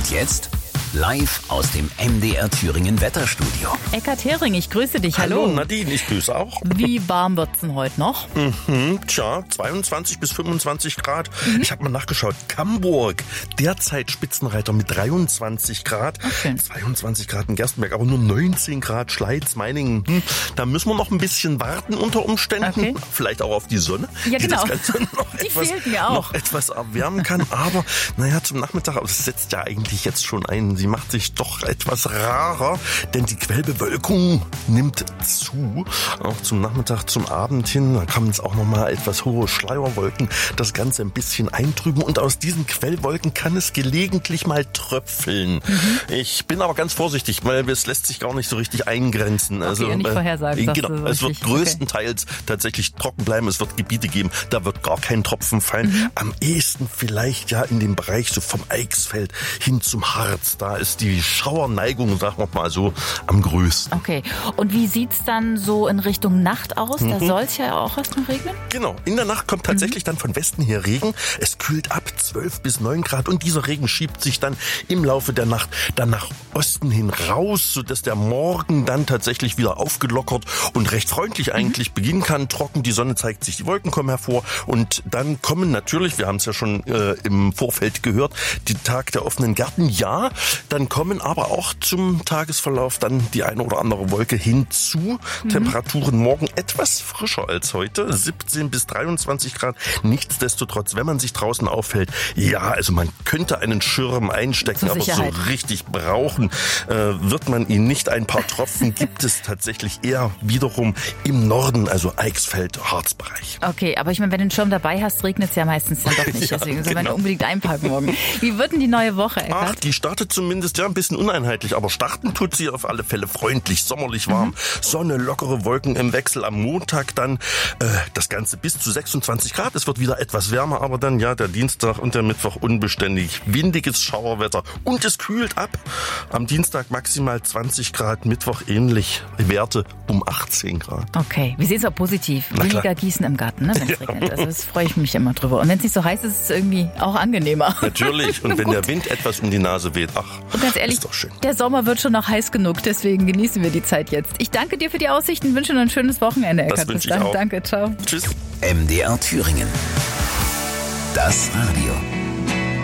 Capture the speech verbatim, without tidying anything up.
Und jetzt live aus dem M D R Thüringen Wetterstudio. Eckart Hering, ich grüße dich. Hallo. Hallo Nadine, ich grüße auch. Wie warm wird's denn heute noch? Mhm, tja, zweiundzwanzig bis fünfundzwanzig Grad. Mhm. Ich habe mal nachgeschaut. Camburg, derzeit Spitzenreiter mit dreiundzwanzig Grad. Okay. zweiundzwanzig Grad in Gerstenberg, aber nur neunzehn Grad Schleiz, Meiningen. Hm, da müssen wir noch ein bisschen warten unter Umständen. Okay. Vielleicht auch auf die Sonne, Ja, die genau. das Ganze noch, Die etwas, fehlt mir auch. noch etwas erwärmen kann. Aber naja, zum Nachmittag, aber es setzt ja eigentlich jetzt schon ein. Sie macht sich doch etwas rarer, denn die Quellbewölkung nimmt zu. Auch zum Nachmittag, zum Abend hin, da kann es auch nochmal etwas hohe Schleierwolken das Ganze ein bisschen eintrüben. Und aus diesen Quellwolken kann es gelegentlich mal tröpfeln. Mhm. Ich bin aber ganz vorsichtig, weil es lässt sich gar nicht so richtig eingrenzen. Okay, also nicht vorhersagen, äh, genau, du es wird richtig. größtenteils okay. tatsächlich trocken bleiben. Es wird Gebiete geben, da wird gar kein Tropfen fallen. Mhm. Am ehesten vielleicht ja in dem Bereich so vom Eichsfeld hin zum Harz. Da ist die Schauerneigung, sagen wir mal so, am größten. Okay. Und wie sieht's dann so in Richtung Nacht aus? Da mhm. soll es ja auch erst noch regnen? Genau. In der Nacht kommt tatsächlich mhm. dann von Westen her Regen. Es kühlt ab zwölf bis neun Grad und dieser Regen schiebt sich dann im Laufe der Nacht dann nach Osten hin raus, sodass der Morgen dann tatsächlich wieder aufgelockert und recht freundlich eigentlich mhm. beginnen kann. Trocken, die Sonne zeigt sich, die Wolken kommen hervor und dann kommen natürlich, wir haben es ja schon äh, im Vorfeld gehört, die Tag der offenen Gärten. Ja, dann kommen aber auch zum Tagesverlauf dann die eine oder andere Wolke hinzu. Mhm. Temperaturen morgen etwas frischer als heute, siebzehn bis dreiundzwanzig Grad. Nichtsdestotrotz, wenn man sich draußen aufhält, ja, also man könnte einen Schirm einstecken, aber so richtig brauchen äh, wird man ihn nicht. Ein paar Tropfen gibt es tatsächlich eher wiederum im Norden, also Eichsfeld, Harzbereich. Okay, aber ich meine, wenn du den Schirm dabei hast, regnet es ja meistens dann doch nicht. Ja, Deswegen soll genau. man unbedingt einpacken morgen. Wie wird denn die neue Woche, Eckart? Ach, die startet zumindest ja ein bisschen uneinheitlich, aber starten tut sie auf alle Fälle freundlich, sommerlich warm. Mhm. Sonne, lockere Wolken im Wechsel. Am Montag dann äh, das Ganze bis zu sechsundzwanzig Grad. Es wird wieder etwas wärmer, aber dann ja der Dienstag und der Mittwoch unbeständig. Windiges Schauerwetter und es kühlt ab. Am Dienstag maximal zwanzig Grad, Mittwoch ähnlich. Werte um achtzehn Grad. Okay, wir sehen es auch positiv. Weniger gießen im Garten, ne, wenn es ja. regnet. Also das freue ich mich immer drüber. Und wenn es nicht so heiß ist, ist es irgendwie auch angenehmer. Natürlich. Und wenn der Wind etwas um die Nase weht, ach, und ganz ehrlich, ist doch schön. Der Sommer wird schon noch heiß genug, deswegen genießen wir die Zeit jetzt. Ich danke dir für die Aussichten, wünsche noch ein schönes Wochenende, Eckart. Das wünsche Bis dann. ich auch. Danke, ciao. Tschüss. M D R Thüringen. Das Radio.